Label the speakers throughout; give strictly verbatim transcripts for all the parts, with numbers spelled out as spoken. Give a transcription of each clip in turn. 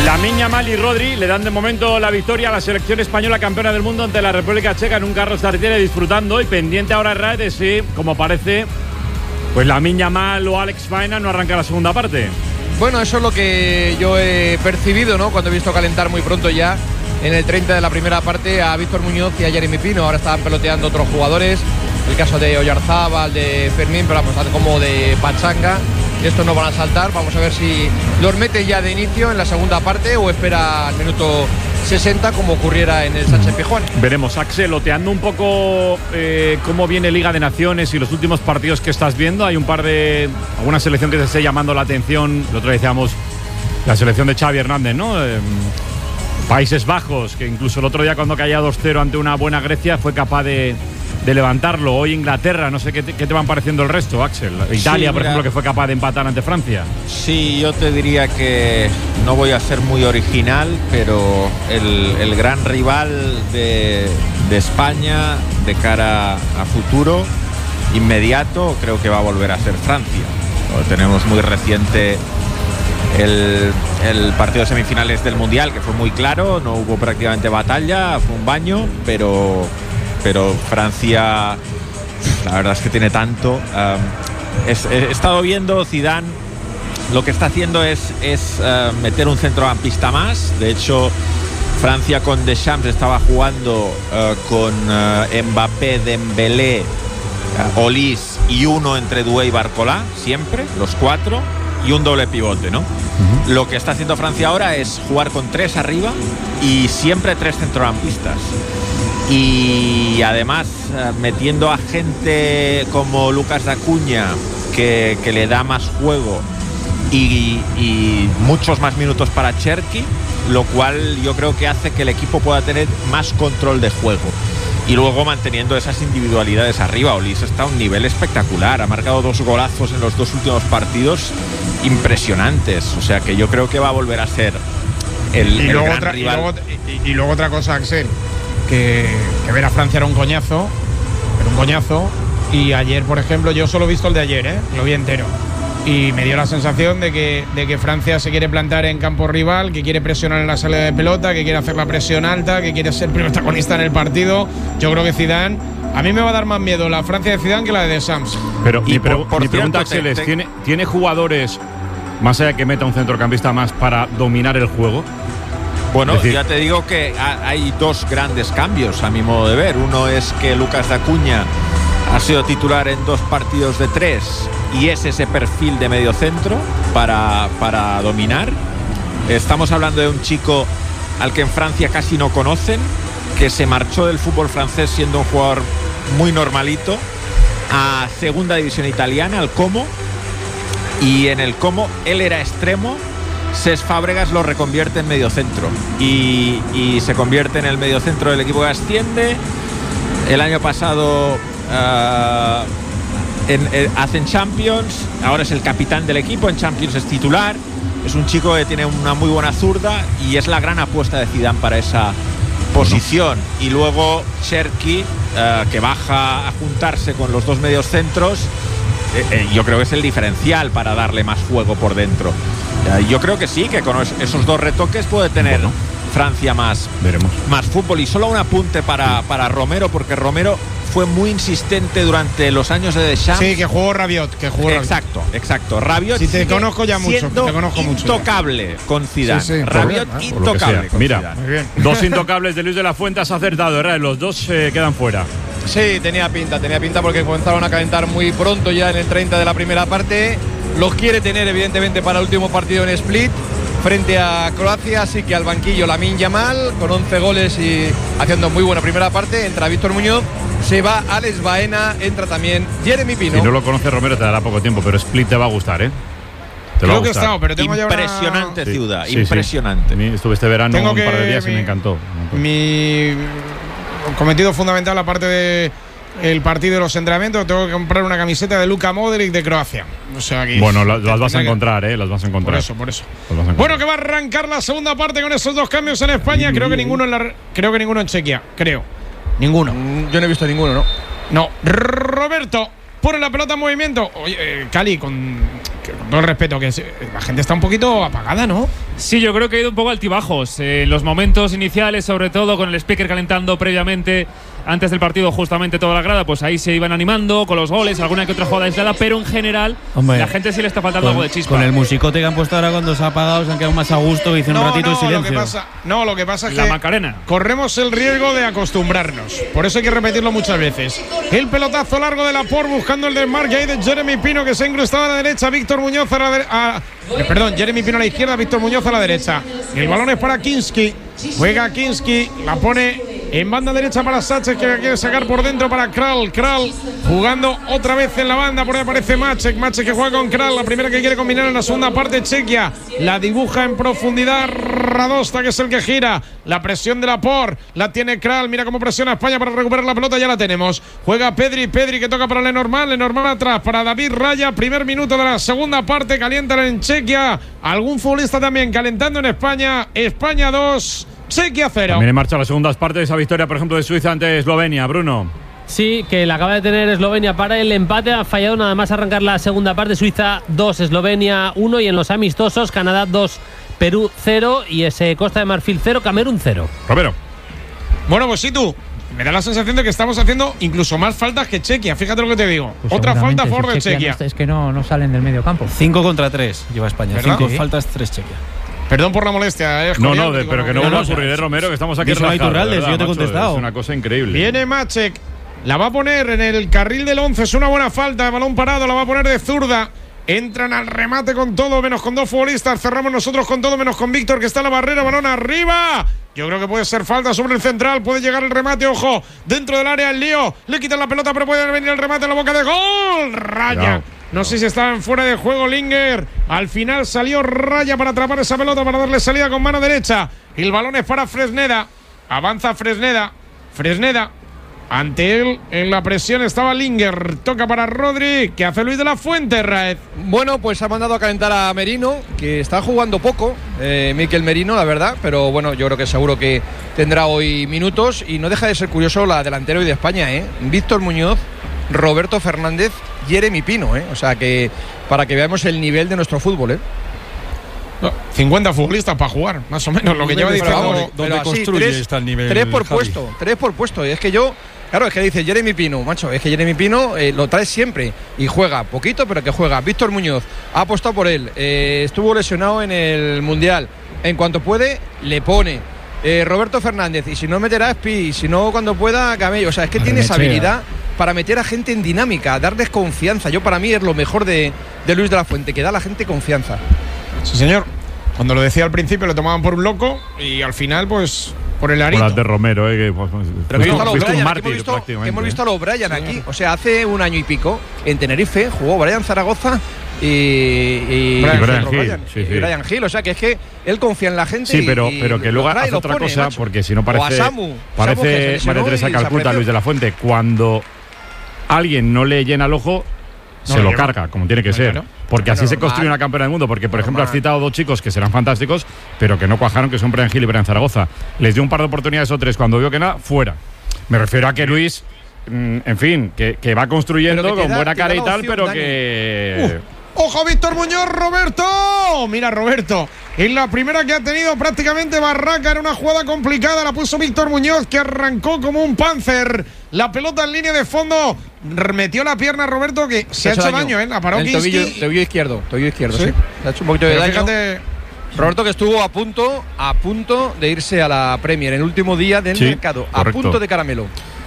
Speaker 1: Lamine Yamal y Rodri le dan de momento la victoria a la selección española campeona del mundo ante la República Checa en un Carlos Tartiere, disfrutando, y pendiente ahora Rae de si, como parece, pues Lamine Yamal o Alex Baena no arranca la segunda parte.
Speaker 2: Bueno, eso es lo que yo he percibido, ¿no? Cuando he visto calentar muy pronto ya en el treinta de la primera parte a Víctor Muñoz y a Jeremy Pino. Ahora estaban peloteando otros jugadores, el caso de Oyarzábal, de Fermín, pero vamos, como de Pachanga. Estos no van a saltar, vamos a ver si los mete ya de inicio en la segunda parte o espera al minuto sesenta como ocurriera en el Sánchez Pizjuán.
Speaker 1: Veremos, Axel, loteando un poco eh, cómo viene Liga de Naciones y los últimos partidos que estás viendo. Hay un par de, alguna selección que te esté llamando la atención. El otro día decíamos la selección de Xavi Hernández, ¿no? Eh, Países Bajos, que incluso el otro día cuando caía dos cero ante una buena Grecia fue capaz de, de levantarlo. Hoy Inglaterra, no sé qué te, qué te van pareciendo el resto, Axel. Italia, sí, por ejemplo, que fue capaz de empatar ante Francia.
Speaker 3: Sí, yo te diría que no voy a ser muy original, pero el, el gran rival de, de España de cara a futuro, inmediato, creo que va a volver a ser Francia. Lo tenemos muy reciente el, el partido de semifinales del Mundial, que fue muy claro, no hubo prácticamente batalla, fue un baño, pero... pero Francia, la verdad es que tiene tanto. Um, es, he estado viendo Zidane, lo que está haciendo es, es uh, meter un centrocampista más. De hecho, Francia con Deschamps estaba jugando uh, con uh, Mbappé, Dembélé, uh, Olise y uno entre Doué y Barcola, siempre, los cuatro, y un doble pivote, ¿no? Uh-huh. Lo que está haciendo Francia ahora es jugar con tres arriba y siempre tres centrocampistas. Y además uh, metiendo a gente como Lucas Dacuña, que, que le da más juego, y, y muchos más minutos para Cherki, lo cual yo creo que hace que el equipo pueda tener más control de juego. Y luego manteniendo esas individualidades arriba. Olise está a un nivel espectacular, ha marcado dos golazos en los dos últimos partidos impresionantes, o sea que yo creo que va a volver a ser el,
Speaker 4: y
Speaker 3: el
Speaker 4: luego
Speaker 3: gran
Speaker 4: otra,
Speaker 3: rival.
Speaker 4: Y luego, y, y luego otra cosa, Axel, que, que ver a Francia era un coñazo, era un coñazo, y ayer, por ejemplo, yo solo he visto el de ayer, ¿eh? Lo vi entero, y me dio la sensación de que, de que Francia se quiere plantar en campo rival, que quiere presionar en la salida de pelota, que quiere hacer la presión alta, que quiere ser protagonista en el partido. Yo creo que Zidane, a mí me va a dar más miedo la Francia de Zidane que la de Deschamps.
Speaker 1: Pero
Speaker 3: y
Speaker 1: mi,
Speaker 3: por,
Speaker 1: pre
Speaker 3: por
Speaker 1: mi pregunta,
Speaker 3: cierto,
Speaker 1: Axel,
Speaker 3: te,
Speaker 1: es,
Speaker 3: te...
Speaker 1: ¿tiene, ¿tiene jugadores, más allá de que meta un centrocampista más, para dominar el juego?
Speaker 3: Bueno,
Speaker 1: es decir,
Speaker 3: ya te digo que hay dos grandes cambios a mi modo de ver. Uno es que Lucas Dacuña ha sido titular en dos partidos de tres y es ese perfil de mediocentro para, para dominar. Estamos hablando de un chico al que en Francia casi no conocen, que se marchó del fútbol francés siendo un jugador muy normalito a segunda división italiana, al Como, y en el Como él era extremo. Cesc Fábregas lo reconvierte en mediocentro y, y se convierte en el mediocentro del equipo que asciende. El año pasado uh, en, en, hacen Champions, ahora es el capitán del equipo, en Champions es titular. Es un chico que tiene una muy buena zurda y es la gran apuesta de Zidane para esa posición. Y luego Cherki, uh, que baja a juntarse con los dos mediocentros, eh, eh, yo creo que es el diferencial para darle más juego por dentro. Yo creo que sí, que con esos dos retoques puede tener bueno, Francia más,
Speaker 1: veremos.
Speaker 3: más fútbol. Y solo un apunte para, para Romero, porque Romero fue muy insistente durante los años de Deschamps.
Speaker 4: Sí, que jugó Rabiot, que jugó
Speaker 3: Exacto,
Speaker 4: Rabiot.
Speaker 3: exacto. Rabiot
Speaker 4: sí, te conozco ya mucho, te conozco
Speaker 3: intocable
Speaker 4: mucho
Speaker 3: con Zidane.
Speaker 4: Sí, sí,
Speaker 3: Rabiot
Speaker 4: bien,
Speaker 3: intocable con
Speaker 1: Mira,
Speaker 3: Zidane.
Speaker 1: Muy bien. Dos intocables de Luis de la Fuente, has acertado, ¿verdad? Los dos eh, quedan fuera.
Speaker 2: Sí, tenía pinta, tenía pinta porque comenzaron a calentar muy pronto ya en el treinta de la primera parte. Los quiere tener evidentemente para el último partido en Split frente a Croacia, así que al banquillo Lamine Yamal con once goles y haciendo muy buena primera parte. Entra Víctor Muñoz, se va Alex Baena, entra también Jeremy Pino.
Speaker 1: Si no lo conoce Romero te dará poco tiempo, pero Split te va a gustar, ¿eh? Te
Speaker 4: Creo
Speaker 1: va a
Speaker 4: que he
Speaker 1: gustar.
Speaker 4: estado, pero tengo
Speaker 3: impresionante
Speaker 4: ya una...
Speaker 3: ciudad,
Speaker 1: sí, sí,
Speaker 3: impresionante.
Speaker 1: Sí. Estuve este verano
Speaker 4: tengo
Speaker 1: un par de días
Speaker 4: mi,
Speaker 1: y me encantó.
Speaker 4: Mi cometido fundamental, aparte de el partido de los entrenamientos, tengo que comprar una camiseta de Luka Modric de Croacia. O sea, aquí
Speaker 1: bueno, las, las vas a encontrar, ¿eh? Las vas a encontrar.
Speaker 4: Por eso, por eso. Bueno, que va a arrancar la segunda parte con esos dos cambios en España. Creo que ninguno en la, creo que ninguno en Chequia. Creo. Ninguno.
Speaker 2: Mm, yo no he visto ninguno, ¿no?
Speaker 4: No. Roberto pone la pelota en movimiento. Oye, eh, Cali, con que con todo el respeto, que se, la gente está un poquito apagada, ¿no?
Speaker 5: Sí, yo creo que ha ido un poco altibajos. En eh, los momentos iniciales, sobre todo con el speaker calentando previamente, antes del partido, justamente toda la grada, pues ahí se iban animando con los goles, alguna que otra jugada aislada, pero en general, Hombre, la gente sí le está faltando
Speaker 6: con,
Speaker 5: algo de chispa.
Speaker 6: Con el musicote que han puesto ahora cuando se ha apagado, se han quedado más a gusto, que hizo
Speaker 4: no,
Speaker 6: un ratito
Speaker 4: no,
Speaker 6: de silencio.
Speaker 4: Lo que pasa, no, lo que pasa es
Speaker 5: la
Speaker 4: que
Speaker 5: Macarena.
Speaker 4: corremos el riesgo de acostumbrarnos. Por eso hay que repetirlo muchas veces. El pelotazo largo de Laporte buscando el desmarque ahí de Jeremy Pino, que se ha incrustado a la derecha. Víctor Muñoz a la derecha. Eh, perdón, Jeremy Pino a la izquierda, Víctor Muñoz a la derecha. El balón es para Kinski. Juega Kinski, la pone en banda derecha para Sánchez, que la quiere sacar por dentro para Kral. Kral jugando otra vez en la banda, por ahí aparece Maciek. Maciek que juega con Kral, la primera que quiere combinar en la segunda parte. Chequia la dibuja en profundidad Radosta, que es el que gira. La presión de Laporte la tiene Kral. Mira cómo presiona a España para recuperar la pelota, ya la tenemos. Juega Pedri, Pedri que toca para Lenormand. Lenormand atrás para David Raya. Primer minuto de la segunda parte, calientan en Chequia. Algún futbolista también calentando en España. España dos, Chequia cero.
Speaker 1: También en marcha las segundas partes de esa victoria, por ejemplo, de Suiza ante Eslovenia, Bruno.
Speaker 7: Sí, que la acaba de tener Eslovenia para el empate. Ha fallado nada más arrancar la segunda parte. Suiza dos, Eslovenia uno. Y en los amistosos, Canadá dos, Perú cero. Y ese Costa de Marfil cero, Camerún cero.
Speaker 1: Romero.
Speaker 4: Bueno, pues sí, tú. Me da la sensación de que estamos haciendo incluso más faltas que Chequia. Fíjate lo que te digo.
Speaker 8: Pues
Speaker 4: Otra falta a
Speaker 8: si
Speaker 4: favor de Chequia.
Speaker 8: No, es que no, no salen del medio campo.
Speaker 6: Cinco contra tres lleva España.
Speaker 4: ¿Verdad?
Speaker 6: Cinco
Speaker 4: Sí.
Speaker 6: faltas, tres Chequia.
Speaker 4: Perdón por la molestia. Eh,
Speaker 1: No,
Speaker 4: Julián,
Speaker 1: no, de,
Speaker 4: digo,
Speaker 1: pero que no
Speaker 4: no,
Speaker 1: vuelva a
Speaker 4: no,
Speaker 1: ocurrir, eh, Romero, que estamos aquí
Speaker 6: Díselo a
Speaker 1: relajados,
Speaker 6: Iturralde,
Speaker 1: de
Speaker 6: si yo te he
Speaker 1: macho,
Speaker 6: contestado.
Speaker 1: Es una cosa increíble.
Speaker 4: Viene Maciek. La va a poner en el carril del once. Es una buena falta. De balón parado. La va a poner de zurda. Entran al remate con todo, menos con dos futbolistas. Cerramos nosotros con todo, menos con Víctor, que está en la barrera. Balón arriba. Yo creo que puede ser falta sobre el central. Puede llegar el remate, ojo. Dentro del área el lío. Le quitan la pelota, pero puede venir el remate en la boca de gol. Raya. No, no sé si estaban fuera de juego Linger. Al final salió Raya para atrapar esa pelota, para darle salida con mano derecha. El balón es para Fresneda. Avanza Fresneda. Fresneda. Ante él, en la presión estaba Linger. Toca para Rodri. ¿Qué hace Luis de la Fuente, Raed?
Speaker 2: Bueno, pues ha mandado a calentar a Merino, que está jugando poco, eh, Mikel Merino, la verdad, pero bueno, yo creo que seguro que tendrá hoy minutos. Y no deja de ser curioso la delantera hoy de España, ¿eh? Víctor Muñoz, Roberto Fernández, Jeremy Pino, ¿eh? O sea que para que veamos el nivel de nuestro fútbol, ¿eh?
Speaker 4: No, cincuenta futbolistas para jugar, más o menos, lo que lleva diciendo.
Speaker 2: Vamos,
Speaker 6: ¿Dónde
Speaker 2: así,
Speaker 6: construye
Speaker 2: tres,
Speaker 6: está el nivel,
Speaker 2: tres por
Speaker 6: Javi?
Speaker 2: puesto, tres por puesto. Y es que yo, claro, es que dice Jeremy Pino, macho, es que Jeremy Pino eh, lo trae siempre y juega poquito, pero que juega. Víctor Muñoz ha apostado por él, eh, estuvo lesionado en el Mundial. En cuanto puede, le pone. Eh, Roberto Fernández, y si no meterá Espi, y si no cuando pueda, Camello. O sea, es que tiene esa habilidad para meter a gente en dinámica, darles confianza. Yo, para mí, es lo mejor de, de Luis de la Fuente, que da a la gente confianza.
Speaker 4: Sí, señor. Cuando lo decía al principio lo tomaban por un loco y al final, pues, por el arito.
Speaker 1: Por las de Romero, eh, que pues,
Speaker 2: Pero
Speaker 1: fuiste,
Speaker 2: hemos visto a los
Speaker 1: fuiste un
Speaker 2: Brian,
Speaker 1: mártir,
Speaker 2: hemos visto,
Speaker 1: prácticamente.
Speaker 2: hemos visto a los Brian aquí. O sea, hace un año y pico en Tenerife jugó Brian Zaragoza y, y,
Speaker 1: Brian
Speaker 2: y
Speaker 1: Brian
Speaker 2: otro
Speaker 1: Hill,
Speaker 2: Brian,
Speaker 1: sí,
Speaker 2: y
Speaker 1: sí.
Speaker 2: Brian Hill. O sea, que es que él confía en la gente.
Speaker 1: Sí, pero,
Speaker 2: y,
Speaker 1: pero que
Speaker 2: y
Speaker 1: luego
Speaker 2: lo trae,
Speaker 1: hace
Speaker 2: lo
Speaker 1: otra
Speaker 2: pone,
Speaker 1: cosa,
Speaker 2: macho.
Speaker 1: porque si no
Speaker 2: O a
Speaker 1: parece,
Speaker 2: Samu, Samu, que
Speaker 1: parece
Speaker 2: se lesionó
Speaker 1: María Teresa
Speaker 2: y
Speaker 1: Calcuta,
Speaker 2: desapareció.
Speaker 1: Luis de la Fuente. Cuando alguien no le llena el ojo,
Speaker 4: No
Speaker 1: se
Speaker 4: lo
Speaker 1: lo
Speaker 4: lleva.
Speaker 1: carga, como tiene que ser.
Speaker 4: Claro.
Speaker 1: Porque así
Speaker 2: Claro,
Speaker 1: se
Speaker 2: normal.
Speaker 1: construye una campeona del mundo. Porque, por ejemplo, has
Speaker 2: Normal.
Speaker 1: citado dos chicos que serán fantásticos, pero que no cuajaron, que son Brian Hill y Brian Zaragoza. Les dio un par de oportunidades o tres. Cuando vio que nada, fuera. Me refiero a que Luis, mm, en fin, que, que va construyendo
Speaker 2: Pero que te
Speaker 1: con
Speaker 2: da-
Speaker 1: buena
Speaker 2: te da
Speaker 1: cara y
Speaker 2: la
Speaker 1: tal,
Speaker 2: opción,
Speaker 1: pero
Speaker 2: Dani.
Speaker 1: que.
Speaker 4: ¡Ojo, Víctor Muñoz, Roberto! Mira, Roberto. En la primera que ha tenido prácticamente Barraca, era una jugada complicada, la puso Víctor Muñoz, que arrancó como un panzer. La pelota en línea de fondo, metió la pierna a Roberto, que se ha hecho daño, ¿eh? La paró
Speaker 2: El
Speaker 4: Kinski.
Speaker 2: tobillo, tobillo izquierdo, tobillo izquierdo,
Speaker 4: ¿Sí?
Speaker 2: sí. Le ha hecho un poquito de
Speaker 4: Pero
Speaker 2: daño.
Speaker 4: fíjate,
Speaker 2: Roberto, que estuvo a punto, a punto de irse a la Premier en el último día del
Speaker 1: Sí,
Speaker 2: mercado, a
Speaker 1: correcto.
Speaker 2: punto de caramelo.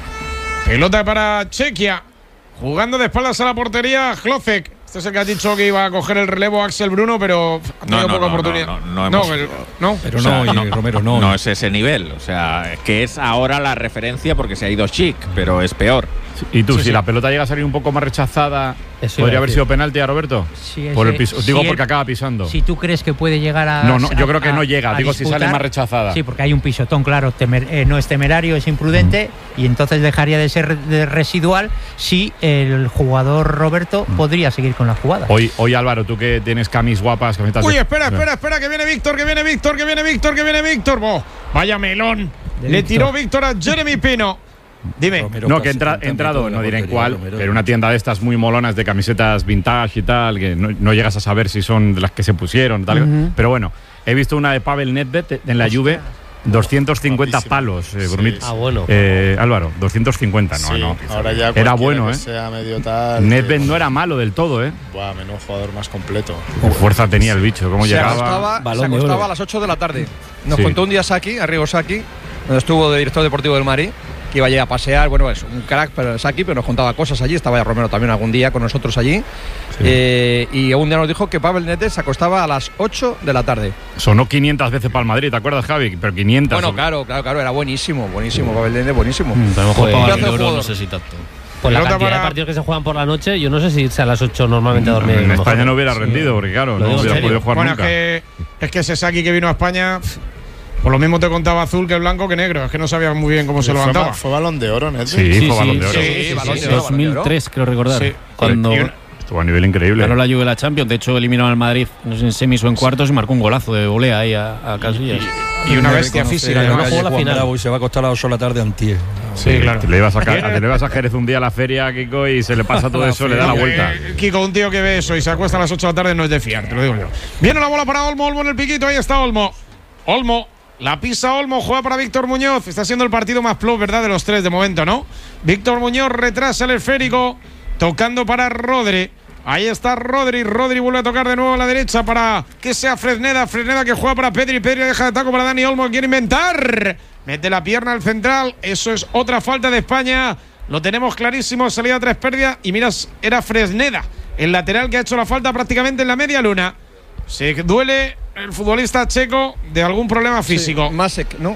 Speaker 4: pelota para Chequia. Jugando de espaldas a la portería, Hlocek. Este es el que ha dicho que iba a coger el relevo Axel Bruno, pero ha tenido
Speaker 3: No, no,
Speaker 4: poca
Speaker 3: no,
Speaker 4: oportunidad.
Speaker 3: no, no, no hemos-
Speaker 4: el- no.
Speaker 6: Pero
Speaker 3: O sea,
Speaker 6: no, y Romero, no.
Speaker 3: No es ese nivel. O sea, que es ahora la referencia porque se ha ido Chic, pero es peor.
Speaker 1: Y tú,
Speaker 4: Sí,
Speaker 1: si
Speaker 4: sí.
Speaker 1: la pelota llega a salir un poco más rechazada,
Speaker 8: Eso iba
Speaker 1: ¿podría
Speaker 8: a
Speaker 1: haber
Speaker 8: decir.
Speaker 1: sido penalti a Roberto?
Speaker 8: Sí,
Speaker 1: Por el
Speaker 8: ese-
Speaker 1: piso,
Speaker 8: si
Speaker 1: digo
Speaker 8: él-
Speaker 1: porque acaba pisando.
Speaker 8: Si tú crees que puede llegar a.
Speaker 1: No, no, yo creo que
Speaker 8: a-
Speaker 1: no llega,
Speaker 8: a
Speaker 1: digo, si
Speaker 8: disputar,
Speaker 1: sale más rechazada.
Speaker 8: Sí, porque hay un pisotón, claro, temer- eh, no es temerario, es imprudente,
Speaker 1: Mm.
Speaker 8: y entonces dejaría de ser de residual si el jugador Roberto
Speaker 1: Mm.
Speaker 8: podría seguir con la jugada.
Speaker 1: Hoy, hoy Álvaro, tú que tienes camis guapas, camisetas.
Speaker 4: Uy,
Speaker 1: de-
Speaker 4: espera, espera, espera, que viene Víctor, que viene Víctor, que viene Víctor, que viene Víctor. Oh, vaya melón.
Speaker 8: De
Speaker 4: Le
Speaker 8: Víctor.
Speaker 4: tiró Víctor a Jeremy Pino. Dime.
Speaker 9: Romero
Speaker 1: No,
Speaker 9: casi
Speaker 1: que entra,
Speaker 9: canta
Speaker 1: he entrado,
Speaker 9: en
Speaker 1: no
Speaker 9: la
Speaker 1: diré en
Speaker 9: portería,
Speaker 1: cuál,
Speaker 9: Romero.
Speaker 1: pero una tienda de estas muy molonas de camisetas vintage y tal, que no, no llegas a saber si son de las que se pusieron, tal.
Speaker 7: Ujú.
Speaker 1: Pero bueno, he visto una de Pavel Nedved en la Juve, doscientos cincuenta
Speaker 10: Guapísimo.
Speaker 1: palos, eh,
Speaker 10: Sí,
Speaker 1: Brunit.
Speaker 10: sí.
Speaker 7: Ah, bueno.
Speaker 1: Eh, Álvaro, doscientos cincuenta, no,
Speaker 10: Sí,
Speaker 1: no.
Speaker 10: ahora ya
Speaker 1: Era
Speaker 10: cualquiera
Speaker 1: bueno,
Speaker 10: que
Speaker 1: ¿eh?
Speaker 10: sea medio tal.
Speaker 1: Nedved
Speaker 10: que-
Speaker 1: no era malo del todo, ¿eh?
Speaker 10: Buah, menudo jugador más completo.
Speaker 1: Qué fuerza tenía el bicho, cómo
Speaker 2: Se
Speaker 1: llegaba.
Speaker 2: acostaba, se
Speaker 9: Balón de
Speaker 2: acostaba
Speaker 9: oro.
Speaker 2: a las ocho de la tarde. Nos
Speaker 1: Sí.
Speaker 2: contó un día Saki, Arrigo Saki, donde estuvo de director deportivo del Madrid, que iba allí a pasear. Bueno, es un crack, pero Saki, pero nos contaba cosas allí. Estaba ya Romero también algún día con nosotros allí. Eh, y un día nos dijo que Pavel Nedved se acostaba a las ocho de la tarde.
Speaker 1: Sonó quinientas veces para el Madrid, ¿te acuerdas, Javi? Pero quinientas.
Speaker 2: Bueno, claro, claro, claro, era buenísimo, buenísimo, Pavel Nedved, buenísimo.
Speaker 6: Mm, a lo mejor
Speaker 7: Pues-
Speaker 6: pagar
Speaker 2: Pedazo
Speaker 6: mil
Speaker 2: de
Speaker 6: euros no
Speaker 2: jugador.
Speaker 6: sé si tanto.
Speaker 7: Pues la
Speaker 4: Pelota
Speaker 7: cantidad
Speaker 4: para-
Speaker 7: de partidos que se juegan por la noche, yo no sé si irse a las ocho normalmente a dormir.
Speaker 1: En
Speaker 7: a lo
Speaker 1: España
Speaker 7: mejor.
Speaker 1: no hubiera rendido, porque claro,
Speaker 7: Lo
Speaker 1: no
Speaker 7: digo en
Speaker 1: hubiera
Speaker 7: serio.
Speaker 1: podido jugar
Speaker 4: Bueno,
Speaker 1: nunca.
Speaker 4: es que, es que ese Saki que vino a España, pf, por lo mismo te contaba azul que blanco que negro. Es que no sabía muy bien cómo se
Speaker 10: Fue,
Speaker 4: levantaba.
Speaker 10: ba- fue balón de oro, Nedved.
Speaker 1: Sí,
Speaker 6: Sí,
Speaker 1: fue balón
Speaker 6: sí,
Speaker 1: de oro.
Speaker 4: sí, sí,
Speaker 2: balón
Speaker 4: sí,
Speaker 2: de oro,
Speaker 6: dos mil tres, creo recordar.
Speaker 4: Sí.
Speaker 6: Cuando
Speaker 4: Y una-
Speaker 1: Estuvo a nivel increíble.
Speaker 6: ganó la Juve la Champions. De hecho, eliminaron al Madrid no sé, en semis o en cuartos y marcó un golazo de volea ahí a, a Casillas.
Speaker 4: Y una
Speaker 9: Me
Speaker 4: bestia
Speaker 9: reconoce
Speaker 4: física,
Speaker 9: la
Speaker 4: además.
Speaker 9: calle
Speaker 7: jugó la
Speaker 9: Juan
Speaker 7: final.
Speaker 9: Bravo y se va a acostar a las ocho de la tarde antier.
Speaker 4: Sí, claro.
Speaker 1: Te le ibas a, ca- te le ibas a Jerez un día a la feria, Kiko, y se le pasa todo eso, le da la
Speaker 4: No,
Speaker 1: vuelta.
Speaker 4: eh, Kiko, un tío que ve eso y se acuesta a las ocho de la tarde no es de fiar, te lo digo yo. Viene la bola para Olmo, Olmo en el piquito, ahí está Olmo. Olmo, la pisa Olmo, juega para Víctor Muñoz. Está siendo el partido más plus, ¿verdad? De los tres de momento, ¿no? Víctor Muñoz retrasa el esférico, tocando para Rodri. Ahí está Rodri, Rodri vuelve a tocar de nuevo a la derecha para que sea Fresneda, Fresneda que juega para Pedri, Pedri deja de taco para Dani Olmo, quiere inventar, mete la pierna al central, eso es otra falta de España, lo tenemos clarísimo, salida tres pérdidas y miras, era Fresneda, el lateral que ha hecho la falta prácticamente en la media luna. Se duele el futbolista checo de algún problema físico.
Speaker 2: Sí, Masek, ¿no?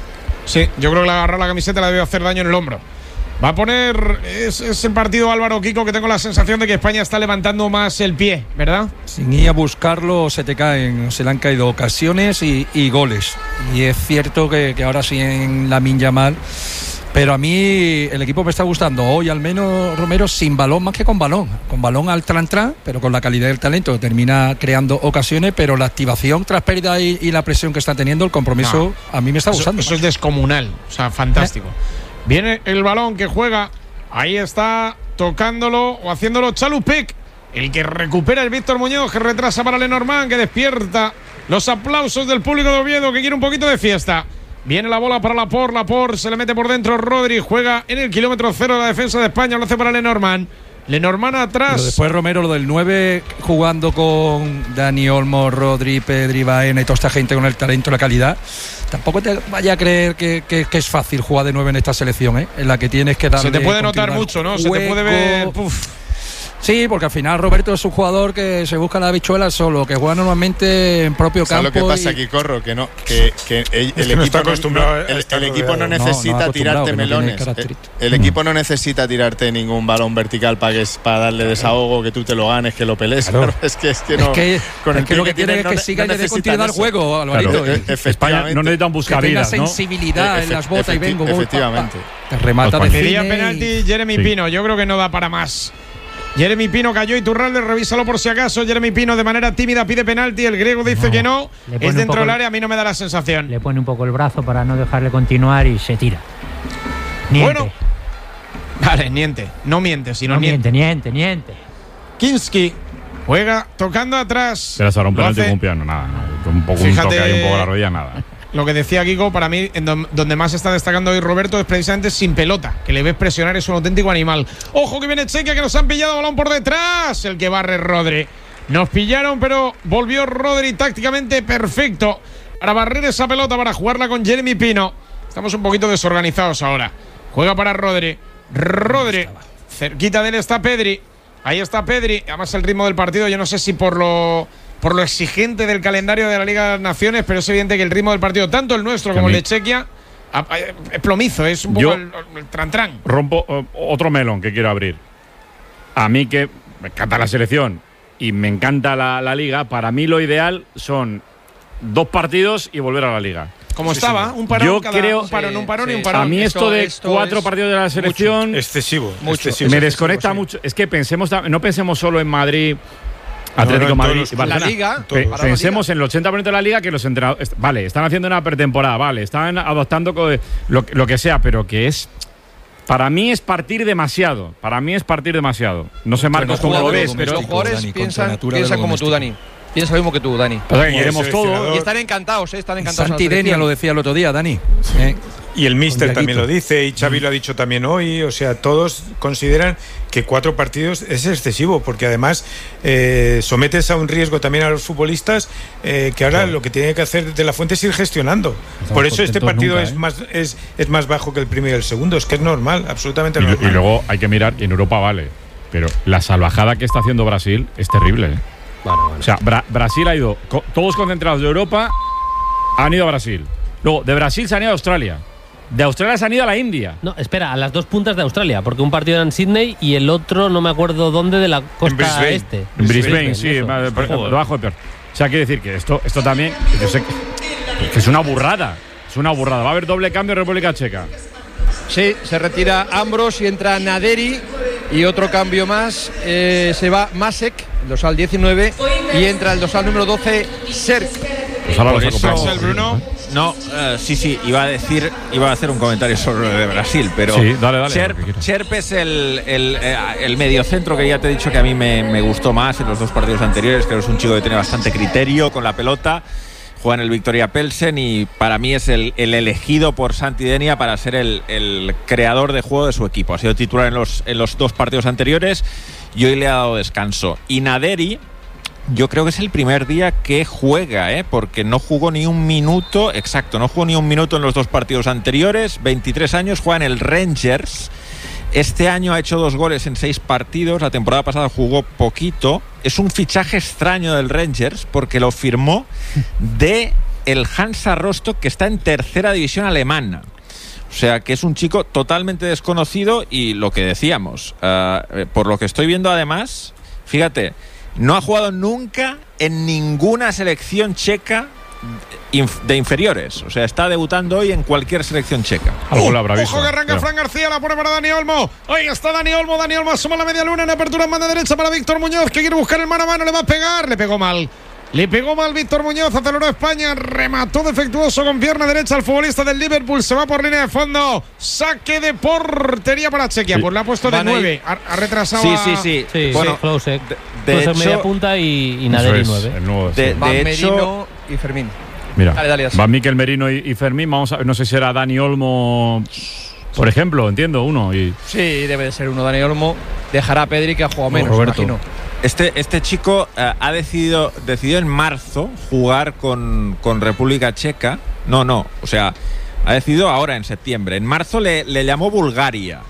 Speaker 4: Sí, yo creo que le agarrar la camiseta le debió hacer daño en el hombro. Va a poner. Es, es el partido, Álvaro, Kiko, que tengo la sensación de que España está levantando más el pie, ¿verdad?
Speaker 9: Sin ir a buscarlo se te caen, se le han caído ocasiones y, y goles. Y es cierto que, que ahora sí en Lamine Yamal. Pero a mí el equipo me está gustando. Hoy al menos Romero sin balón más que con balón. Con balón al tran-tran, pero con la calidad del talento. Termina creando ocasiones, pero la activación tras pérdida y, y la presión que está teniendo, el compromiso, a mí me está
Speaker 4: Eso,
Speaker 9: gustando.
Speaker 4: eso es descomunal. O sea, fantástico. Viene el balón que juega. Ahí está tocándolo o haciéndolo Chalupec. El que recupera el Víctor Muñoz, que retrasa para Lenormand, que despierta los aplausos del público de Oviedo, que quiere un poquito de fiesta. Viene la bola para Laporte, Laporte se le mete por dentro Rodri, juega en el kilómetro cero de la defensa de España, lo hace para Lenormand. Lenormand atrás.
Speaker 9: Pero después Romero, lo del nueve, jugando con Dani Olmo, Rodri, Pedri, Baena y toda esta gente con el talento y la calidad. Tampoco te vaya a creer que, que, que es fácil jugar de nueve en esta selección, ¿eh? En la que tienes que darle.
Speaker 4: Se te puede notar
Speaker 9: continuidad,
Speaker 4: mucho, ¿no? Se te puede ver. Puf.
Speaker 9: Sí, porque al final Roberto es un jugador que se busca la habichuela solo, que juega normalmente en propio
Speaker 10: ¿Sabes
Speaker 9: campo.
Speaker 10: lo que pasa
Speaker 9: y-
Speaker 10: aquí, Corro? Que no, que, que el, el
Speaker 11: que no está
Speaker 10: equipo, no,
Speaker 11: acostumbrado
Speaker 10: no-
Speaker 11: a
Speaker 10: el,
Speaker 11: estar
Speaker 10: el equipo no
Speaker 11: rodeado.
Speaker 9: No,
Speaker 10: necesita
Speaker 9: no acostumbrado,
Speaker 10: tirarte
Speaker 9: que no tiene
Speaker 10: melones. El,
Speaker 9: características.
Speaker 10: el equipo no necesita tirarte ningún balón vertical para que para darle desahogo, que tú te lo ganes, que lo pelees.
Speaker 9: Claro.
Speaker 10: Claro, es que es que no.
Speaker 9: es que,
Speaker 10: con el
Speaker 9: es que lo
Speaker 10: pie
Speaker 9: que tiene es
Speaker 10: no
Speaker 9: que
Speaker 10: ne-
Speaker 9: siga
Speaker 10: no
Speaker 9: y le dé
Speaker 10: necesitan
Speaker 9: continuidad al
Speaker 10: eso.
Speaker 9: juego, Alvarito.
Speaker 1: Claro.
Speaker 9: y-
Speaker 10: E-
Speaker 1: España
Speaker 10: efectivamente.
Speaker 1: no necesitan
Speaker 9: que
Speaker 1: buscar
Speaker 9: tenga
Speaker 1: vidas, ¿no?
Speaker 9: sensibilidad en las botas y
Speaker 10: Efecti-
Speaker 9: vengo. voy, pa, pa.
Speaker 10: efectivamente.
Speaker 9: Te remata
Speaker 1: Los
Speaker 9: de
Speaker 4: Pedía
Speaker 9: cine
Speaker 4: penalti
Speaker 9: y-
Speaker 4: Jeremy
Speaker 1: Sí.
Speaker 4: Pino. Yo creo que no da para más. Jeremy Pino cayó y Turralde, revísalo por si acaso. Jeremy Pino de manera tímida pide penalti. El griego dice
Speaker 12: No,
Speaker 4: que no.
Speaker 12: le pone
Speaker 4: Es
Speaker 12: un
Speaker 4: dentro
Speaker 12: poco
Speaker 4: del
Speaker 12: el-
Speaker 4: área. A mí no me da la sensación.
Speaker 12: Le pone un poco el brazo para no dejarle continuar y se tira. Niente.
Speaker 4: Bueno. Vale, niente. No miente, sino
Speaker 12: no
Speaker 4: niente.
Speaker 12: miente, niente, niente.
Speaker 4: Kinski juega tocando atrás.
Speaker 1: Pero ahora un
Speaker 4: Lo
Speaker 1: penalti
Speaker 4: hace-
Speaker 1: con un piano, nada. No. Un poco un
Speaker 4: Fíjate-
Speaker 1: toque ahí, un poco la rodilla, nada.
Speaker 4: Lo que decía Kiko, para mí, en don- donde más está destacando hoy Roberto es precisamente sin pelota, que le ves presionar, es un auténtico animal. Ojo que viene Chequia, que nos han pillado, balón por detrás, el que barre Rodri. Nos pillaron, pero volvió Rodri tácticamente perfecto para barrer esa pelota, para jugarla con Jeremy Pino. Estamos un poquito desorganizados ahora. Juega para Rodri. Rodri. Cerquita de él está Pedri. Ahí está Pedri. Además el ritmo del partido, yo no sé si por lo... por lo exigente del calendario de la Liga de las Naciones, pero es evidente que el ritmo del partido, tanto el nuestro
Speaker 1: Que a
Speaker 4: como el
Speaker 1: mí-
Speaker 4: de Chequia, a- a- es plomizo, es un poco
Speaker 1: Yo-
Speaker 4: el, el tran-tran.
Speaker 1: Rompo eh, otro melón que quiero abrir. A mí que me encanta la selección y me encanta la, la liga, para mí lo ideal son dos partidos y volver a la liga.
Speaker 4: Como estaba, un parón,
Speaker 1: Yo
Speaker 4: cada-
Speaker 1: creo-
Speaker 4: un parón, un parón
Speaker 2: Sí,
Speaker 4: y un
Speaker 2: sí.
Speaker 4: parón.
Speaker 1: A mí esto,
Speaker 2: Esto-
Speaker 1: de
Speaker 2: esto
Speaker 1: cuatro
Speaker 2: es
Speaker 1: partidos de la selección
Speaker 11: Excesivo.
Speaker 2: Mucho.
Speaker 11: excesivo.
Speaker 1: me
Speaker 2: sí,
Speaker 1: desconecta
Speaker 2: sí.
Speaker 1: mucho. Es que pensemos, ta- no pensemos solo en Madrid,
Speaker 11: No,
Speaker 1: Atlético
Speaker 11: no, en
Speaker 1: Madrid
Speaker 11: todos
Speaker 1: y
Speaker 11: los-
Speaker 2: La
Speaker 1: Barcelona.
Speaker 2: Liga.
Speaker 1: Pe-
Speaker 2: ahora la
Speaker 1: pensemos
Speaker 2: Liga.
Speaker 1: en el ochenta por ciento de la liga que los entrenadores, vale, están haciendo una pretemporada, vale, están adoptando co- lo, lo que sea, pero que es Para mí es partir demasiado. Para mí es partir demasiado. No sé, Marcos, cómo lo ves, pero
Speaker 2: los jugadores piensan, piensan como tú, Dani. Piensa lo mismo que tú, Dani.
Speaker 1: O sea, que queremos todo.
Speaker 2: Y están encantados, ¿eh? Están encantados.
Speaker 9: Santi Denia lo decía el otro día, Dani. ¿Eh?
Speaker 11: Y el míster también lo dice, y Xavi lo ha dicho también hoy. O sea, todos consideran que cuatro partidos es excesivo, porque además eh, sometes a un riesgo también a los futbolistas, eh, que ahora claro. lo que tiene que hacer De La Fuente es ir gestionando. Estamos Por eso este partido nunca, ¿eh? es más es, es más bajo que el primero y el segundo. Es que es normal, absolutamente
Speaker 1: y,
Speaker 11: normal.
Speaker 1: Y luego hay que mirar, y en Europa vale, pero la salvajada que está haciendo Brasil es terrible, ¿eh? Bueno, bueno. O sea, Bra- Brasil ha ido, co- todos concentrados de Europa han ido a Brasil. Luego, de Brasil se han ido a Australia. De Australia se han ido a la India.
Speaker 7: No, espera, a las dos puntas de Australia, porque un partido era en Sydney y el otro no me acuerdo dónde, de la costa este.
Speaker 1: En Brisbane, Brisbane sí, más, por, debajo de peor. O sea, quiere decir que esto, esto también, yo sé que, que es una burrada. Es una burrada. Va a haber doble cambio en República Checa.
Speaker 2: Sí, se retira Ambros y entra Naderi. Y otro cambio más, eh, se va Masek, el dorsal diecinueve, y entra el dorsal número doce, Serk.
Speaker 1: Pues ahora
Speaker 3: Por
Speaker 1: lo
Speaker 3: eso,
Speaker 1: el
Speaker 3: Bruno. No, uh, sí, sí, iba a decir, iba a hacer un comentario sobre lo de Brasil, pero
Speaker 1: sí, dale, dale,
Speaker 3: Cherp, Cherp es el, el, el mediocentro que ya te he dicho que a mí me, me gustó más en los dos partidos anteriores, que es un chico que tiene bastante criterio con la pelota. Juega en el Victoria Pelsen y para mí es el, el elegido por Santi Denia para ser el, el creador de juego de su equipo. Ha sido titular en los, en los dos partidos anteriores y hoy le ha dado descanso. Y Naderi, yo creo que es el primer día que juega, ¿eh? Porque no jugó ni un minuto, exacto, no jugó ni un minuto en los dos partidos anteriores. veintitrés años, juega en el Rangers. Este año ha hecho dos goles en seis partidos. La temporada pasada jugó poquito. Es un fichaje extraño del Rangers porque lo firmó de el Hansa Rostock, que está en tercera división alemana. O sea, que es un chico totalmente desconocido y lo que decíamos, uh, por lo que estoy viendo además, fíjate, no ha jugado nunca en ninguna selección checa de inferiores. O sea, está debutando hoy en cualquier selección checa.
Speaker 4: Uh, ojo que arranca Fran García, la pone para Dani Olmo. Ahí está Dani Olmo, Dani Olmo asoma la media luna en apertura en mano derecha para Víctor Muñoz, que quiere buscar el mano a mano, le va a pegar, le pegó mal. Le pegó mal Víctor Muñoz, aceleró España, remató defectuoso con pierna derecha al futbolista del Liverpool, se va por línea de fondo, saque de portería para Chequia, sí. Pues le ha puesto de nueve, ha, ha retrasado.
Speaker 3: Sí, sí, sí.
Speaker 7: sí
Speaker 3: bueno,
Speaker 7: Klose,
Speaker 3: de, de hecho,
Speaker 7: media punta y, y Naderi nueve.
Speaker 3: De, de hecho,
Speaker 2: Merino y Fermín.
Speaker 1: Mira,
Speaker 2: dale, dale,
Speaker 1: va Mikel Merino y, y Fermín, vamos a, no sé si será Dani Olmo, por ejemplo, entiendo, uno. Y...
Speaker 2: Sí, debe de ser uno, Dani Olmo, dejará a Pedri que ha jugado menos,
Speaker 3: Roberto.
Speaker 2: imagino.
Speaker 3: Este, este chico uh, ha decidido, decidió en marzo jugar con, con República Checa. No, no, o sea, ha decidido ahora en septiembre. En marzo le, le llamó Bulgaria.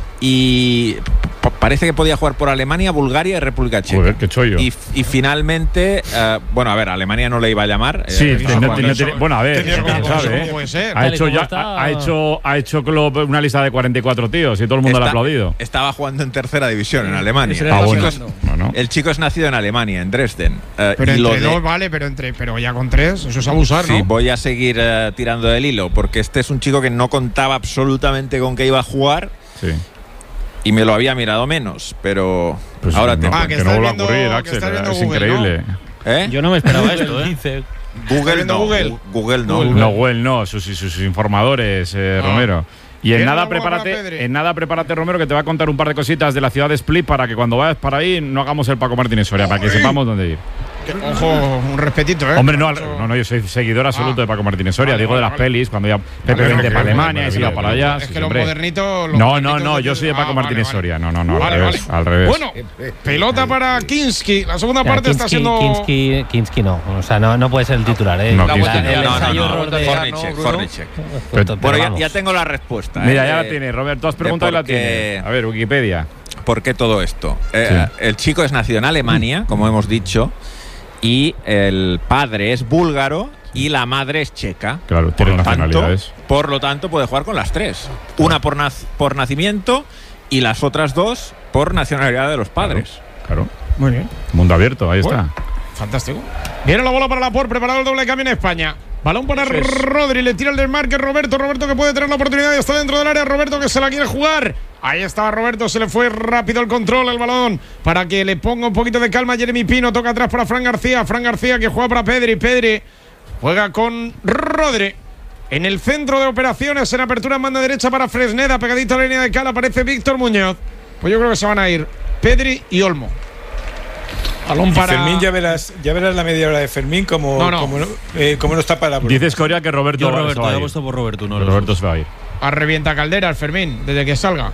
Speaker 3: Y p- parece que podía jugar por Alemania, Bulgaria y República Checa.
Speaker 1: Joder, qué chollo.
Speaker 3: Y, y finalmente, uh, bueno, a ver, Alemania no le iba a llamar.
Speaker 1: Sí,
Speaker 3: eh,
Speaker 1: ten, ten, ten, ten, bueno, a ver,
Speaker 4: ¿Cómo
Speaker 1: sabe,
Speaker 4: puede ser?
Speaker 1: ha, hecho ya, ha, ha hecho ha hecho Klopp una lista de cuarenta y cuatro tíos y todo el mundo
Speaker 3: está,
Speaker 1: le ha aplaudido.
Speaker 3: Estaba jugando en tercera división en Alemania.
Speaker 1: Ah, bueno.
Speaker 3: el, chico es, no, no. el chico es nacido en Alemania, en Dresden. Uh,
Speaker 4: pero
Speaker 3: y
Speaker 4: entre
Speaker 3: lo de,
Speaker 4: dos, vale, pero, entre, pero ya con tres, eso es abusar,
Speaker 3: sí,
Speaker 4: ¿no?
Speaker 3: Sí, voy a seguir uh, tirando del hilo, porque este es un chico que no contaba absolutamente con que iba a jugar.
Speaker 1: Sí.
Speaker 3: Y me lo había mirado menos, pero
Speaker 1: pues
Speaker 3: ahora
Speaker 1: no,
Speaker 3: te
Speaker 1: ah, que, que no vuelva a ocurrir, Axel, es Google, increíble.
Speaker 3: ¿no? ¿Eh?
Speaker 6: Yo no me esperaba esto, ¿eh?
Speaker 3: Google no, Google? Google no.
Speaker 1: Google no, Google no, sus, sus, sus informadores, eh, ah. Romero. Y en nada, prepárate, en nada, prepárate, Romero, que te va a contar un par de cositas de la ciudad de Split para que cuando vayas para ahí no hagamos el Paco Martínez Soria, para que sepamos dónde ir.
Speaker 4: Que, ojo, un respetito, ¿eh?
Speaker 1: Hombre, no, no, no, yo soy seguidor absoluto ah. de Paco Martínez Soria. Vale, digo vale, de las vale. pelis, cuando ya Pepe vale, vende para Alemania y se iba para allá.
Speaker 4: Es
Speaker 1: sí,
Speaker 4: que los modernitos. Los
Speaker 1: no, no, no, yo soy de Paco ah, Martínez vale, Soria. No, no, no,
Speaker 4: vale,
Speaker 1: al revés.
Speaker 4: Vale.
Speaker 1: Al revés.
Speaker 4: Bueno, pelota para Kinski. La segunda
Speaker 7: ya,
Speaker 4: parte
Speaker 7: Kinski,
Speaker 4: está siendo.
Speaker 7: Kinski, Kinski no. O sea, no, no puede ser el titular, ¿eh?
Speaker 1: No,
Speaker 7: la,
Speaker 1: Kinski
Speaker 7: la,
Speaker 1: no.
Speaker 7: El
Speaker 3: no,
Speaker 7: ensayo
Speaker 3: no, no,
Speaker 7: error de
Speaker 3: Fornicek, Fornicek.
Speaker 7: Pero,
Speaker 3: bueno, ya, ya tengo la respuesta.
Speaker 1: Mira,
Speaker 3: eh,
Speaker 1: ya la tiene, Robert. Tú has preguntado y la tienes. A ver, Wikipedia.
Speaker 3: ¿Por qué todo esto? Eh, sí. El chico es nacido en Alemania, como hemos dicho. Y el padre es búlgaro y la madre es checa.
Speaker 1: Claro, tiene nacionalidades.
Speaker 3: Tanto, por lo tanto, puede jugar con las tres. Claro. Una por, nac por nacimiento y las otras dos por nacionalidad de los padres.
Speaker 1: Claro. claro.
Speaker 4: Muy bien.
Speaker 1: Mundo abierto, ahí
Speaker 4: bueno,
Speaker 1: está.
Speaker 4: Fantástico. Viene la bola para la por, preparado el doble cambio en España. Balón para sí. Rodri, le tira el desmarque Roberto, Roberto que puede tener la oportunidad y está dentro del área, Roberto que se la quiere jugar. Ahí estaba Roberto, se le fue rápido el control, el balón, para que le ponga un poquito de calma Jeremy Pino, toca atrás para Fran García, Fran García que juega para Pedri, Pedri juega con Rodri, En el centro de operaciones, en apertura en banda derecha para Fresneda, pegadito a la línea de cal, aparece Víctor Muñoz. Pues yo creo que se van a ir Pedri y Olmo.
Speaker 11: Balón para Fermín, ya verás, ya verás la media hora de Fermín como no, no. Como, eh, como no está para la
Speaker 1: Dices Coria que Roberto
Speaker 6: Yo Roberto,
Speaker 1: va a ir.
Speaker 6: he puesto por Roberto, no
Speaker 1: Roberto se va a ir.
Speaker 4: A revienta caldera el Fermín, desde que salga.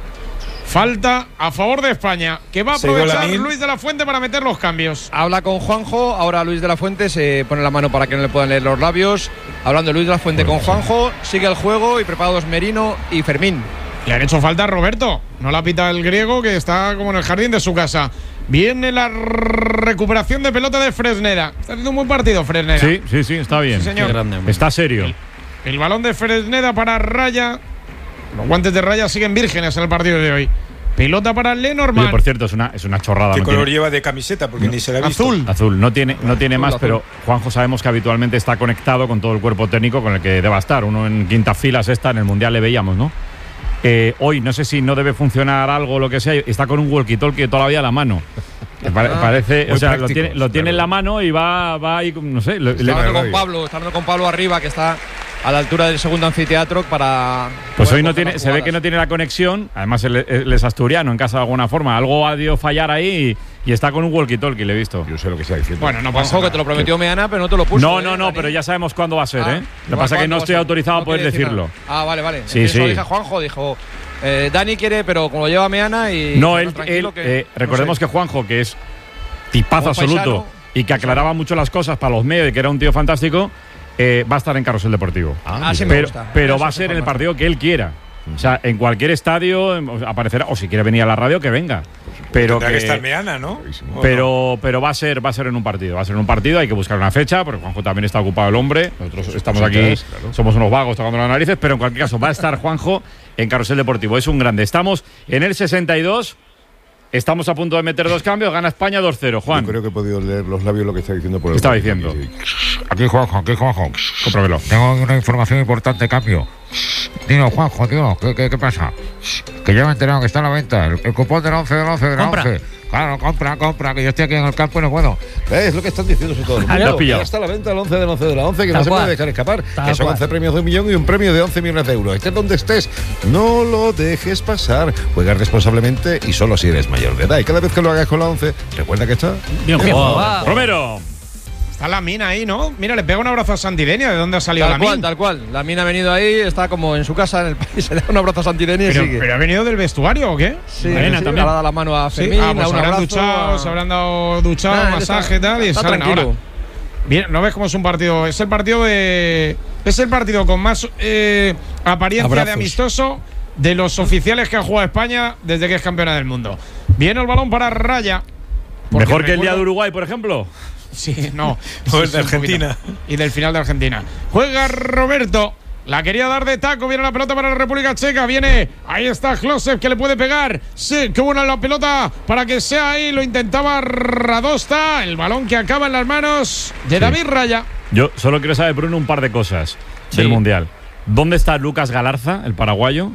Speaker 4: Falta a favor de España, que va a aprovechar Luis de la Fuente para meter los cambios.
Speaker 2: Habla con Juanjo, ahora Luis de la Fuente se pone la mano para que no le puedan leer los labios. Hablando de Luis de la Fuente con Juanjo, sigue el juego y preparados Merino y Fermín.
Speaker 4: Le han hecho falta a Roberto, no la pita el griego que está como en el jardín de su casa. Viene la recuperación de pelota de Fresneda. Está haciendo un buen partido Fresneda.
Speaker 1: Sí, sí, sí, está bien.
Speaker 4: Sí, señor.
Speaker 6: Grande,
Speaker 1: está serio.
Speaker 4: El, el balón de Fresneda para Raya. Los guantes de Raya siguen vírgenes en el partido de hoy. Pelota para Lenormand.
Speaker 1: Oye, por cierto, es una, es una chorrada.
Speaker 11: ¿Qué
Speaker 1: no
Speaker 11: color
Speaker 1: tiene,
Speaker 11: lleva de camiseta? Porque
Speaker 1: no,
Speaker 11: ni se la ha visto.
Speaker 4: Azul.
Speaker 1: Azul. No tiene, no tiene
Speaker 2: azul,
Speaker 1: más,
Speaker 2: azul.
Speaker 1: pero Juanjo sabemos que habitualmente está conectado con todo el cuerpo técnico con el que deba estar. Uno en quinta fila, sexta, en el Mundial le veíamos, ¿no? Eh, hoy no sé si no debe funcionar algo o lo que sea. Está con un walkie-talkie todavía a la mano. Pare, ah, parece, o sea, práctico, lo tiene, lo tiene en la mano y va, va ahí, no sé.
Speaker 2: Está
Speaker 1: le,
Speaker 2: hablando con Pablo, está hablando con Pablo arriba, que está a la altura del segundo anfiteatro para.
Speaker 1: Pues hoy no tiene, se ve que no tiene la conexión. Además, él, él es asturiano en casa de alguna forma. Algo ha debido fallar ahí y, y está con un walkie-talkie, le he visto.
Speaker 13: Yo sé lo que está diciendo.
Speaker 2: Bueno, no pasa Juanjo, que te lo prometió Meana, pero no te lo puso.
Speaker 1: No, no,
Speaker 2: ¿eh,
Speaker 1: no,
Speaker 2: Dani?
Speaker 1: pero ya sabemos cuándo va a ser,
Speaker 2: ah,
Speaker 1: ¿eh? Lo que pasa es que no estoy autorizado a poder decirlo.
Speaker 2: Ah, vale, vale.
Speaker 1: Sí,
Speaker 2: Eso
Speaker 1: sí.
Speaker 2: lo dije a Juanjo, dijo. Eh, Dani quiere, pero como lo lleva Meana y.
Speaker 1: No, él, él
Speaker 2: que,
Speaker 1: eh, recordemos
Speaker 2: no sé.
Speaker 1: que Juanjo, que es tipazo absoluto
Speaker 2: paisano,
Speaker 1: y que aclaraba mucho las cosas para los medios y que era un tío fantástico, eh, va a estar en Carrusel Deportivo.
Speaker 2: Ah, sí me
Speaker 1: pero
Speaker 2: gusta.
Speaker 1: pero
Speaker 2: Eso
Speaker 1: va a ser en el partido que él quiera. O sea, en cualquier estadio aparecerá, o si quiere venir a la radio, que venga. Pero
Speaker 11: Tendrá
Speaker 1: que,
Speaker 11: que estar Meana, ¿no?
Speaker 1: Pero, pero va a ser, va a ser en un partido. Va a ser en un partido, hay que buscar una fecha, porque Juanjo también está ocupado el hombre. Nosotros estamos aquí, claro. Somos unos vagos tocando las narices, pero en cualquier caso va a estar Juanjo en Carrusel Deportivo. Es un grande. Estamos en el sesenta y dos. Estamos a punto de meter dos cambios. Gana España dos cero. Juan.
Speaker 13: Yo creo que he podido leer los labios lo que está diciendo por el.
Speaker 1: ¿Qué estaba diciendo?
Speaker 13: Aquí Juanjo, aquí Juanjo.
Speaker 1: Cómpramelo.
Speaker 13: Tengo una información importante, cambio. Dino, Juanjo, tío, ¿qué, qué, qué pasa? Que ya me he enterado que está a la venta. El, el cupón del once del once de la
Speaker 8: Compra.
Speaker 13: once. Claro, compra, compra, que yo estoy aquí en el campo y no puedo. ¿Ves lo que están diciendo todo el mundo? Ya está a la venta el once del once de la once, que
Speaker 8: Tal
Speaker 13: no se
Speaker 8: cual.
Speaker 13: puede dejar escapar.
Speaker 8: Tal
Speaker 13: Que son
Speaker 8: cual.
Speaker 13: once premios de un millón y un premio de once millones de euros. Estés donde estés, no lo dejes pasar. Juega responsablemente y solo si eres mayor de edad. Y cada vez que lo hagas con la once, recuerda que está
Speaker 6: Bien jugado.
Speaker 1: Romero.
Speaker 4: Está la mina ahí, ¿no? Mira, le pega un abrazo a Santidenia. ¿De dónde ha salido
Speaker 2: Tal
Speaker 4: la
Speaker 2: cual,
Speaker 4: mina?
Speaker 2: tal cual. La mina ha venido ahí, está como en su casa en el país, se le da un abrazo a Santidenia y
Speaker 4: Pero,
Speaker 2: sigue.
Speaker 4: pero ha venido del vestuario, ¿o qué?
Speaker 2: Sí,
Speaker 5: Arena
Speaker 2: sí,
Speaker 5: también.
Speaker 2: le ha dado la mano a
Speaker 4: Sí,
Speaker 2: Fermín,
Speaker 4: ah, pues
Speaker 2: a un
Speaker 4: se habrán
Speaker 2: abrazo.
Speaker 4: duchado,
Speaker 2: a-
Speaker 4: se habrán dado duchado,
Speaker 2: Nah, él
Speaker 4: masaje
Speaker 2: está-
Speaker 4: y tal, y
Speaker 2: está
Speaker 4: salen
Speaker 2: tranquilo.
Speaker 4: ahora. Bien, ¿no ves cómo es un partido? Es el partido de. Es el partido con más eh, apariencia
Speaker 9: Abrazos.
Speaker 4: de amistoso de los oficiales que ha jugado España desde que es campeona del mundo. Viene el balón para Raya. Porque
Speaker 1: Mejor que el día
Speaker 4: recuerdo-
Speaker 1: de Uruguay, por ejemplo.
Speaker 4: Sí, no.
Speaker 11: O el
Speaker 4: Sí,
Speaker 11: de
Speaker 4: sí, un poquito.
Speaker 11: Argentina.
Speaker 4: Y del final de Argentina. Juega Roberto. La quería dar de taco. Viene la pelota para la República Checa. Viene. Ahí está Klossev que le puede pegar. Sí, qué buena la pelota para que sea ahí. Lo intentaba Radosta. El balón que acaba en las manos de
Speaker 1: Sí.
Speaker 4: David Raya.
Speaker 1: Yo solo quiero saber, Bruno, un par de cosas
Speaker 7: Sí.
Speaker 1: del Mundial. ¿Dónde está Lucas Galarza, el paraguayo?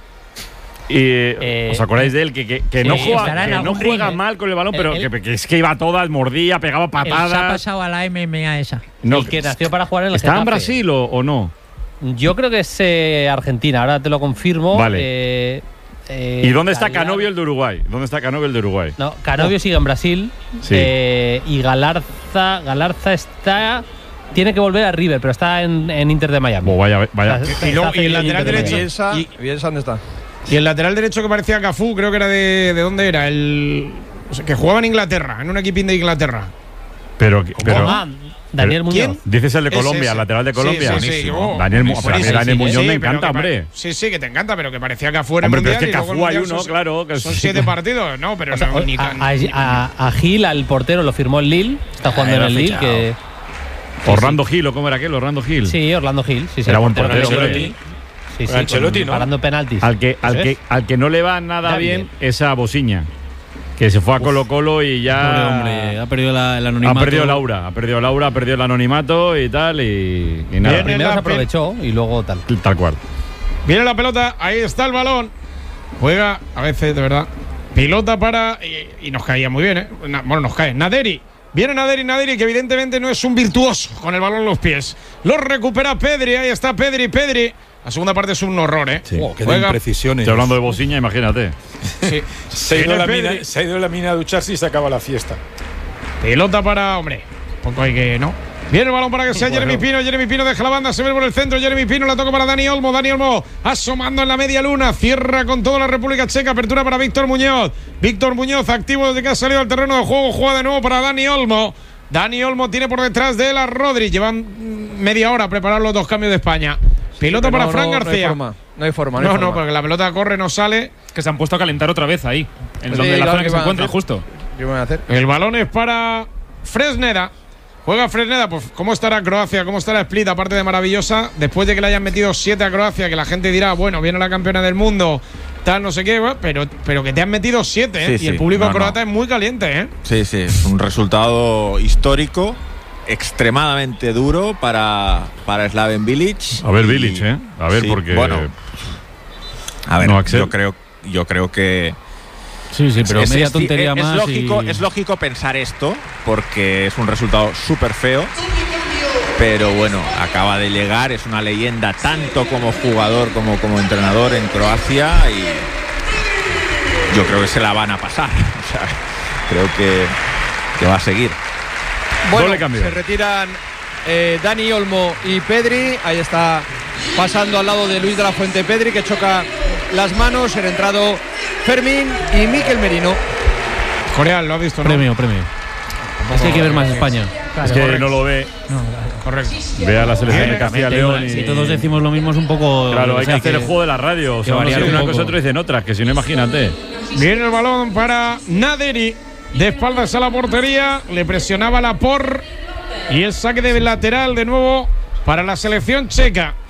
Speaker 1: Y,
Speaker 7: Eh,
Speaker 1: ¿os acordáis de él? Que, que, que no,
Speaker 8: sí,
Speaker 1: juega,
Speaker 8: estará en
Speaker 1: que no
Speaker 8: algún
Speaker 1: juega
Speaker 8: ring,
Speaker 1: mal con el balón,
Speaker 8: el-
Speaker 1: pero
Speaker 8: el-
Speaker 1: que, que es que iba a todas, mordía, pegaba
Speaker 8: Él se ha
Speaker 1: patadas.
Speaker 8: pasado a la M M A esa.
Speaker 1: No,
Speaker 7: El que nació para jugar en el
Speaker 1: ¿Está en
Speaker 7: Getafe.
Speaker 1: Brasil o, o no?
Speaker 7: Yo creo que es eh, Argentina, ahora te lo confirmo.
Speaker 1: Vale.
Speaker 7: Eh, eh,
Speaker 1: ¿Y dónde está
Speaker 7: Galar-
Speaker 1: Canovio, el de Uruguay? ¿Dónde está Canovio, el de Uruguay?
Speaker 7: No, Canovio sigue en Brasil.
Speaker 1: Sí.
Speaker 7: Eh, y Galarza, Galarza está. Tiene que volver a River, pero está en, en Inter de Miami.
Speaker 1: Oh, vaya, vaya.
Speaker 7: Está-
Speaker 4: Y luego-
Speaker 7: está
Speaker 4: y el
Speaker 7: en
Speaker 4: lateral
Speaker 7: Inter de
Speaker 4: derecho.
Speaker 7: Miami.
Speaker 2: Bielsa,
Speaker 4: Y-
Speaker 2: Bielsa, ¿dónde está?
Speaker 4: Y el lateral derecho que parecía Cafú, creo que era de. ¿De dónde era? El. o sea, que jugaba en Inglaterra, en un equipín de Inglaterra.
Speaker 1: Pero, pero
Speaker 7: Ah, Daniel
Speaker 1: pero-
Speaker 7: Muñoz.
Speaker 1: dices el de
Speaker 4: Ese,
Speaker 1: Colombia,
Speaker 4: ese.
Speaker 1: el lateral de
Speaker 4: Sí,
Speaker 1: Colombia.
Speaker 4: sí, sí,
Speaker 1: Buenísimo.
Speaker 4: oh,
Speaker 1: Daniel, Mu-
Speaker 4: buenísimo.
Speaker 1: pero a mí
Speaker 7: Sí,
Speaker 1: Daniel
Speaker 7: sí,
Speaker 1: Muñoz
Speaker 4: Sí,
Speaker 1: me
Speaker 4: pero
Speaker 1: encanta,
Speaker 4: que pa-
Speaker 1: hombre.
Speaker 4: Sí, sí, que te encanta, pero que parecía que afuera
Speaker 1: Hombre,
Speaker 4: el
Speaker 1: pero
Speaker 4: mundial.
Speaker 1: es que
Speaker 4: y luego el
Speaker 1: Cafú hay
Speaker 4: mundial
Speaker 1: uno,
Speaker 4: son-
Speaker 1: claro, que
Speaker 4: Son
Speaker 1: sí.
Speaker 4: siete partidos, no, pero
Speaker 7: O sea,
Speaker 4: no, ni tan.
Speaker 7: a, a- a- a Gil, al portero, lo firmó el Lille. Está jugando
Speaker 1: Ah,
Speaker 7: en
Speaker 1: lo
Speaker 7: el
Speaker 1: ha
Speaker 7: Lille.
Speaker 1: fichado.
Speaker 7: Que,
Speaker 1: Orlando Gil, ¿o cómo era aquel? Orlando Gil.
Speaker 7: sí, Orlando Gil. Sí, sí,
Speaker 1: Era
Speaker 7: el
Speaker 1: buen
Speaker 7: portero
Speaker 1: portero,
Speaker 7: del
Speaker 1: hombre.
Speaker 7: Lille. Sí, sí,
Speaker 11: Ancelotti,
Speaker 7: con-
Speaker 11: ¿no?
Speaker 7: Parando penaltis.
Speaker 1: Al que, al,
Speaker 7: Eso
Speaker 1: que,
Speaker 7: es.
Speaker 1: al que no le va nada
Speaker 7: Ya
Speaker 1: bien
Speaker 7: bien.
Speaker 1: es a Bosiña, que se fue a Colo Colo y ya
Speaker 6: Pobre hombre, ha perdido la- el
Speaker 1: ha
Speaker 6: anonimato.
Speaker 1: perdido Laura, ha perdido Laura, ha perdido el anonimato y tal, y, y nada.
Speaker 4: Bien,
Speaker 7: Primero
Speaker 4: la
Speaker 7: se aprovechó y luego tal.
Speaker 1: Tal cual.
Speaker 4: Viene la pelota, ahí está el balón. Juega, a veces, de verdad. Pilota para. Y, y nos caía muy bien, ¿eh? Na- bueno, nos cae. Naderi. Viene Naderi, Naderi, que evidentemente no es un virtuoso con el balón en los pies. Lo recupera Pedri, ahí está Pedri, Pedri. La segunda parte es un horror, ¿eh?
Speaker 9: Sí. Oh, qué de imprecisiones.
Speaker 1: Estoy hablando de Bociña, imagínate.
Speaker 11: Sí. se, ha ido la mina, se ha ido a la mina a ducharse y se acaba la fiesta.
Speaker 4: Pelota para, hombre, poco hay que, ¿no? Viene el balón para que sea bueno. Jeremy Pino. Jeremy Pino deja la banda, se ve por el centro. Jeremy Pino la toca para Dani Olmo. Dani Olmo asomando en la media luna. Cierra con toda la República Checa. Apertura para Víctor Muñoz. Víctor Muñoz activo desde que ha salido al terreno de juego. Juega de nuevo para Dani Olmo. Dani Olmo tiene por detrás de él a Rodri. Llevan media hora a preparar los dos cambios de España. Pelota sí, para no,
Speaker 2: no,
Speaker 4: Fran García.
Speaker 2: No hay forma, no hay forma. No,
Speaker 4: no,
Speaker 2: hay forma.
Speaker 4: no, porque la pelota corre, no sale.
Speaker 5: Que se han puesto a calentar otra vez ahí, en
Speaker 2: sí,
Speaker 5: donde la
Speaker 2: claro,
Speaker 5: zona que se encuentra, justo.
Speaker 2: ¿Qué van a hacer?
Speaker 4: El balón es para Fresneda. Juega Fresneda, pues ¿cómo estará Croacia? ¿Cómo estará Split? Aparte de maravillosa, después de que le hayan metido siete a Croacia, que la gente dirá, bueno, viene la campeona del mundo, tal, no sé qué, pero, pero que te han metido siete, ¿eh?
Speaker 3: Sí,
Speaker 4: y
Speaker 3: sí.
Speaker 4: el público
Speaker 3: no,
Speaker 4: croata
Speaker 3: no.
Speaker 4: es muy caliente, ¿eh?
Speaker 3: Sí, sí, es un resultado histórico, extremadamente duro para, para Slaven Bilic.
Speaker 1: A ver, Bilic, ¿eh? A ver,
Speaker 3: sí,
Speaker 1: porque...
Speaker 3: Bueno, a ver,
Speaker 1: no,
Speaker 3: yo creo, yo creo que...
Speaker 6: Sí, sí, pero
Speaker 3: es,
Speaker 6: media
Speaker 3: es,
Speaker 6: tontería
Speaker 3: es,
Speaker 6: más.
Speaker 3: Es lógico,
Speaker 6: y...
Speaker 3: es lógico pensar esto, porque es un resultado súper feo. Pero bueno, acaba de llegar, es una leyenda tanto como jugador como como entrenador en Croacia y yo creo que se la van a pasar. O sea, creo que, que va a seguir.
Speaker 2: Bueno, se retiran eh, Dani Olmo y Pedri. Ahí está pasando al lado de Luis de la Fuente Pedri, que choca las manos. Han entrado Fermín y Mikel Merino.
Speaker 4: Coreal, ¿lo ha visto? ¿no?
Speaker 6: Premio, premio. Es que hay que ver más España.
Speaker 1: Claro, es que correcto. No lo ve.
Speaker 4: No, correcto.
Speaker 1: Ve a la selección de Castilla y León.
Speaker 6: Si todos decimos lo mismo es un poco.
Speaker 1: Claro, hay
Speaker 6: o sea,
Speaker 1: que hacer
Speaker 6: que,
Speaker 1: el juego de la radio. O sea, uno dice una cosa, otro dicen otras, que si no, imagínate.
Speaker 4: Viene el balón para Naderi. De espaldas a la portería. Le presionaba la por. Y el saque de lateral de nuevo para la selección checa.